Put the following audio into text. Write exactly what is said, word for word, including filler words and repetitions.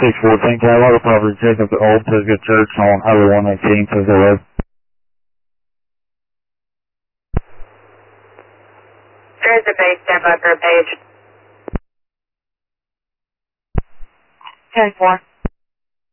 six fourteen, can I have a property check up to Old Pisgah Church on Highway one nineteen, Pisgah Road? There is a base step up or page. ten four.